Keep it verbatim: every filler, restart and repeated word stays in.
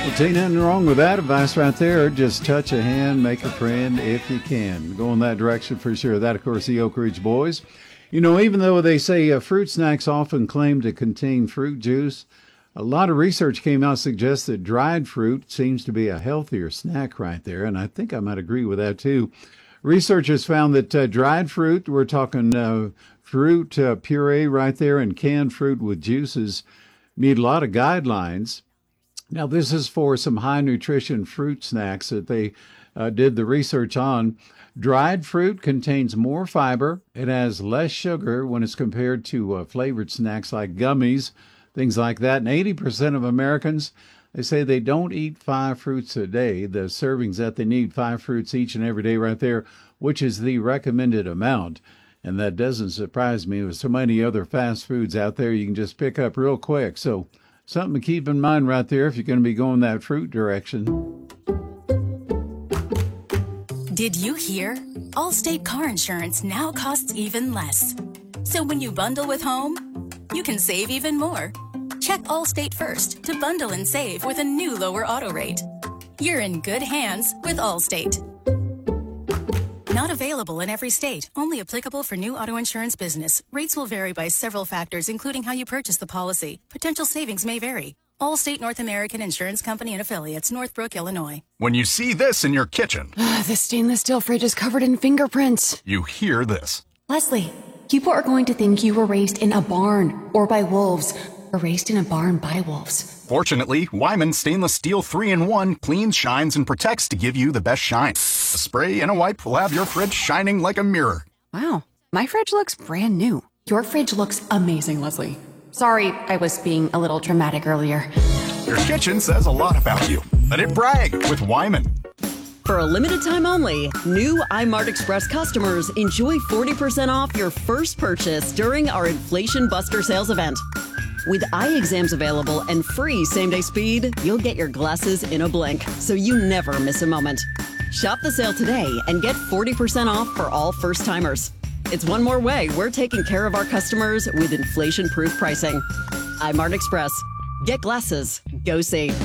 Well, ain't nothing wrong with that advice right there. Just touch a hand, make a friend if you can. Go in that direction for sure. That, of course, the Oak Ridge Boys. You know, even though they say uh, fruit snacks often claim to contain fruit juice, a lot of research came out suggests that dried fruit seems to be a healthier snack right there, and I think I might agree with that too. Researchers found that uh, dried fruit, we're talking uh, fruit uh, puree right there, and canned fruit with juices, meet a lot of guidelines. Now, this is for some high nutrition fruit snacks that they uh, did the research on. Dried fruit contains more fiber. It has less sugar when it's compared to uh, flavored snacks like gummies, things like that. And eighty percent of Americans, they say they don't eat five fruits a day. The servings that they need, five fruits each and every day right there, which is the recommended amount. And that doesn't surprise me. With so many other fast foods out there you can just pick up real quick. So something to keep in mind right there if you're going to be going that fruit direction. Did you hear? Allstate car insurance now costs even less. So when you bundle with home, you can save even more. Check Allstate first to bundle and save with a new lower auto rate. You're in good hands with Allstate. Not available in every state. Only applicable for new auto insurance business. Rates will vary by several factors, including how you purchase the policy. Potential savings may vary. Allstate North American Insurance Company and Affiliates, Northbrook, Illinois. When you see this in your kitchen, this stainless steel fridge is covered in fingerprints. You hear this. Leslie, people are going to think you were raised in a barn or by wolves, or raised in a barn by wolves. Fortunately, Wyman Stainless Steel three in one cleans, shines, and protects to give you the best shine. A spray and a wipe will have your fridge shining like a mirror. Wow, my fridge looks brand new. Your fridge looks amazing, Leslie. Sorry, I was being a little dramatic earlier. Your kitchen says a lot about you. Let it brag with Wyman. For a limited time only, new iMart Express customers enjoy forty percent off your first purchase during our Inflation Buster sales event. With eye exams available and free same-day speed, you'll get your glasses in a blink, so you never miss a moment. Shop the sale today and get forty percent off for all first-timers. It's one more way we're taking care of our customers with inflation-proof pricing. iMart Express. Get glasses. Go see.